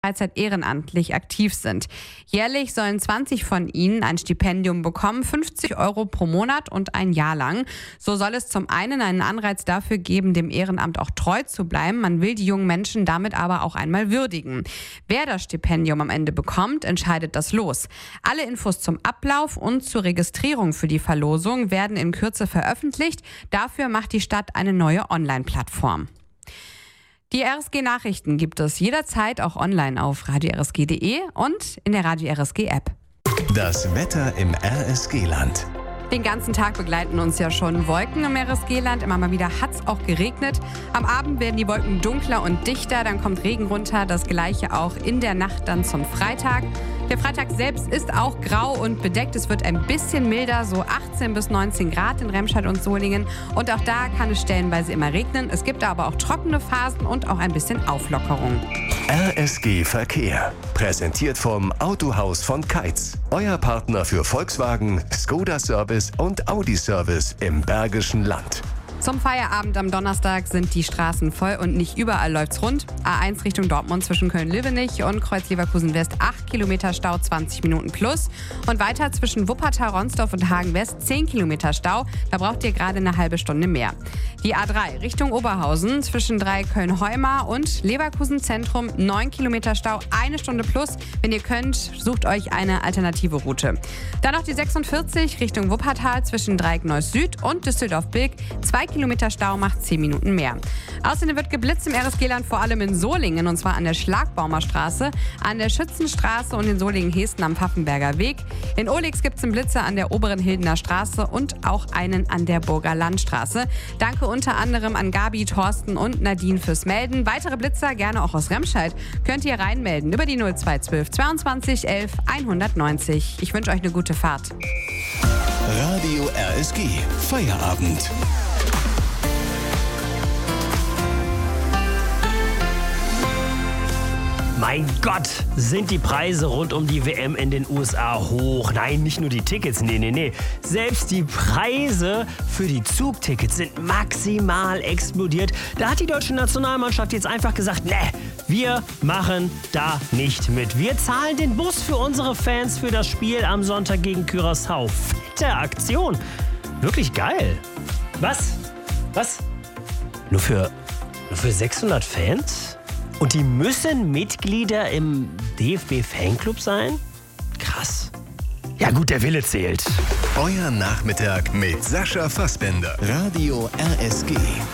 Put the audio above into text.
Freizeit ehrenamtlich aktiv sind. Jährlich sollen 20 von ihnen ein Stipendium bekommen, 50 € pro Monat und ein Jahr lang. So soll es zum einen einen Anreiz dafür geben, dem Ehrenamt auch treu zu bleiben. Man will die jungen Menschen damit aber auch einmal würdigen. Wer das Stipendium am Ende bekommt, entscheidet das Los. Alle Infos zum Ablauf und zur Registrierung für die Verlosung werden in Kürze veröffentlicht. Dafür macht die Stadt eine neue Online-Plattform. Die RSG-Nachrichten gibt es jederzeit auch online auf radio-rsg.de und in der Radio-RSG-App. Das Wetter im RSG-Land. Den ganzen Tag begleiten uns ja schon Wolken im RSG-Land. Immer mal wieder hat es auch geregnet. Am Abend werden die Wolken dunkler und dichter, dann kommt Regen runter. Das Gleiche auch in der Nacht dann zum Freitag. Der Freitag selbst ist auch grau und bedeckt. Es wird ein bisschen milder, so 18 bis 19 Grad in Remscheid und Solingen. Und auch da kann es stellenweise immer regnen. Es gibt aber auch trockene Phasen und auch ein bisschen Auflockerung. RSG Verkehr. Präsentiert vom Autohaus von Keitz. Euer Partner für Volkswagen, Skoda Service und Audi Service im Bergischen Land. Zum Feierabend am Donnerstag sind die Straßen voll und nicht überall läuft's rund. A1 Richtung Dortmund zwischen Köln-Löwenich und Kreuz-Leverkusen West 8 Kilometer Stau, 20 Minuten plus. Und weiter zwischen Wuppertal, Ronsdorf und Hagen West 10 Kilometer Stau. Da braucht ihr gerade eine halbe Stunde mehr. Die A3 Richtung Oberhausen zwischen 3 Köln-Heumar und Leverkusen Zentrum 9 Kilometer Stau, 1 Stunde plus. Wenn ihr könnt, sucht euch eine alternative Route. Dann noch die 46 Richtung Wuppertal zwischen Dreieck-Neuss Süd und Düsseldorf-Bilk. 2 Kilometer Stau macht 10 Minuten mehr. Außerdem wird geblitzt im RSG-Land, vor allem in Solingen, und zwar an der Schlagbaumer Straße, an der Schützenstraße und in Solingen-Hesten am Pfaffenberger Weg. In Ohlix gibt es einen Blitzer an der oberen Hildener Straße und auch einen an der Burger Landstraße. Danke unter anderem an Gabi, Thorsten und Nadine fürs Melden. Weitere Blitzer, gerne auch aus Remscheid, könnt ihr reinmelden über die 0212 22 11 190. Ich wünsche euch eine gute Fahrt. Radio RSG. Feierabend. Mein Gott, sind die Preise rund um die WM in den USA hoch. Nein, nicht nur die Tickets, nee. Selbst die Preise für die Zugtickets sind maximal explodiert. Da hat die deutsche Nationalmannschaft jetzt einfach gesagt, wir machen da nicht mit. Wir zahlen den Bus für unsere Fans für das Spiel am Sonntag gegen Curaçao. Fette Aktion. Wirklich geil. Was? Nur für 600 Fans? Und die müssen Mitglieder im DFB-Fanclub sein? Krass. Ja gut, der Wille zählt. Euer Nachmittag mit Sascha Fassbender. Radio RSG.